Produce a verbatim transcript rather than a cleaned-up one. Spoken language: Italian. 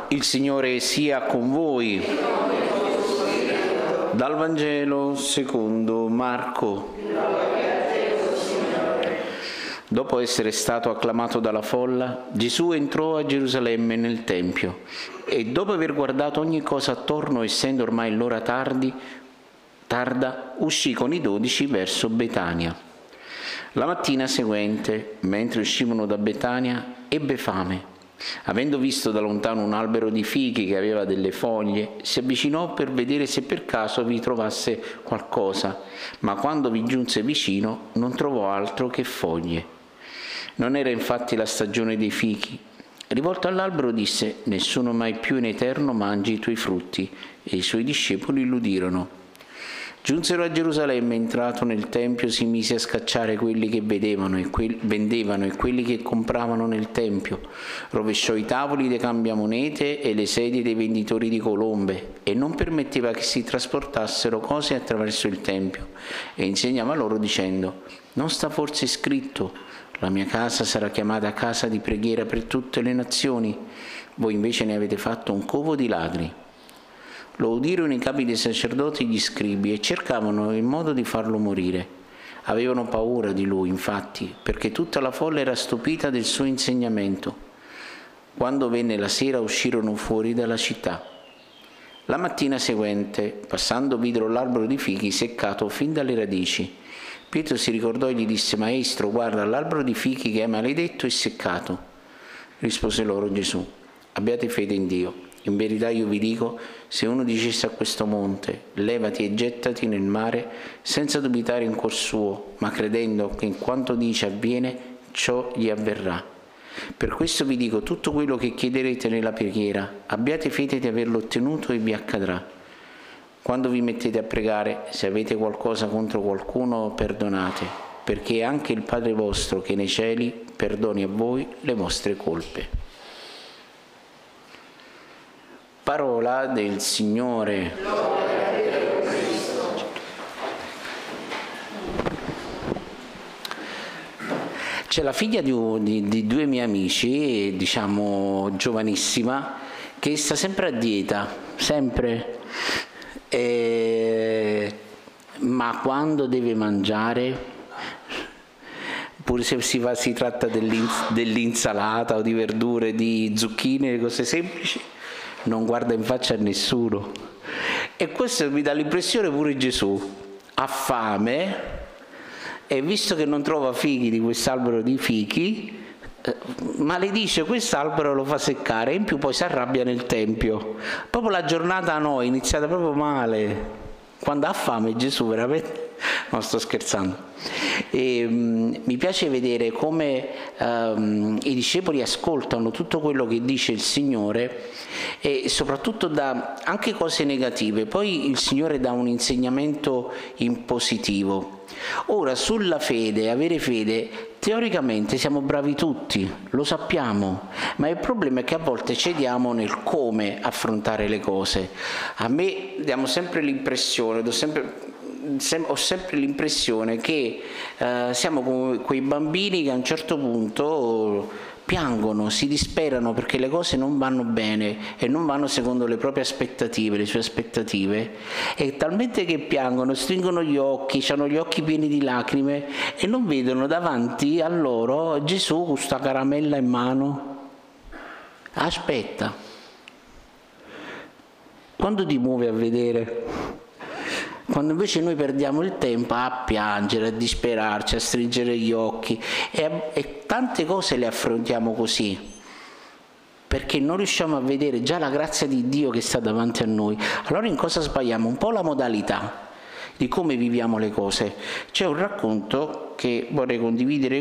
Il Signore sia con voi. Dal Vangelo secondo Marco. Dopo essere stato acclamato dalla folla, Gesù entrò a Gerusalemme nel Tempio e dopo aver guardato ogni cosa attorno, essendo ormai l'ora tardi, tarda, uscì con i dodici verso Betania. La mattina seguente, mentre uscivano da Betania, ebbe fame. Avendo visto da lontano un albero di fichi che aveva delle foglie, si avvicinò per vedere se per caso vi trovasse qualcosa, ma quando vi giunse vicino non trovò altro che foglie. Non era infatti la stagione dei fichi. Rivolto all'albero disse: «Nessuno mai più in eterno mangi i tuoi frutti». E i suoi discepoli l'udirono. Giunsero a Gerusalemme, entrato nel Tempio si mise a scacciare quelli che vedevano e que- vendevano e quelli che compravano nel Tempio. Rovesciò i tavoli dei cambiamonete e le sedie dei venditori di colombe e non permetteva che si trasportassero cose attraverso il Tempio. E insegnava loro dicendo: «Non sta forse scritto: la mia casa sarà chiamata casa di preghiera per tutte le nazioni? Voi invece ne avete fatto un covo di ladri». Lo udirono i capi dei sacerdoti e gli scribi e cercavano il modo di farlo morire. Avevano paura di lui, infatti, perché tutta la folla era stupita del suo insegnamento. Quando venne la sera uscirono fuori dalla città. La mattina seguente, passando, videro l'albero di fichi seccato fin dalle radici. Pietro si ricordò e gli disse: «Maestro, guarda, l'albero di fichi che è maledetto è seccato». Rispose loro Gesù: «Abbiate fede in Dio. In verità io vi dico, se uno dicesse a questo monte: levati e gettati nel mare, senza dubitare in cuor suo, ma credendo che in quanto dice avviene, ciò gli avverrà. Per questo vi dico, tutto quello che chiederete nella preghiera, abbiate fede di averlo ottenuto e vi accadrà. Quando vi mettete a pregare, se avete qualcosa contro qualcuno, perdonate, perché anche il Padre vostro che è nei cieli perdoni a voi le vostre colpe». Parola del Signore. C'è la figlia di, di, di due miei amici, diciamo giovanissima, che sta sempre a dieta, sempre, e, ma quando deve mangiare, pure se si, va, si tratta dell'insalata o di verdure, di zucchine, cose semplici, non guarda in faccia a nessuno. E questo mi dà l'impressione pure Gesù ha fame e visto che non trova fichi di quest'albero di fichi, eh, maledice quest'albero, lo fa seccare e in più poi si arrabbia nel Tempio. Proprio la giornata a noi è iniziata proprio male. Quando ha fame Gesù veramente... No, sto scherzando. E, um, mi piace vedere come um, i discepoli ascoltano tutto quello che dice il Signore e soprattutto da anche cose negative. Poi il Signore dà un insegnamento in positivo. Ora, sulla fede, avere fede, teoricamente siamo bravi tutti, lo sappiamo, ma il problema è che a volte cediamo nel come affrontare le cose. A me diamo sempre l'impressione, do sempre... ho sempre l'impressione che eh, siamo come quei bambini che a un certo punto piangono, si disperano perché le cose non vanno bene e non vanno secondo le proprie aspettative, le sue aspettative, e talmente che piangono, stringono gli occhi, hanno gli occhi pieni di lacrime e non vedono davanti a loro Gesù con questa caramella in mano. Aspetta, quando ti muovi a vedere? Quando invece noi perdiamo il tempo a piangere, a disperarci, a stringere gli occhi e, e tante cose le affrontiamo così, perché non riusciamo a vedere già la grazia di Dio che sta davanti a noi. Allora in cosa sbagliamo? Un po' la modalità di come viviamo le cose. C'è un racconto che vorrei condividere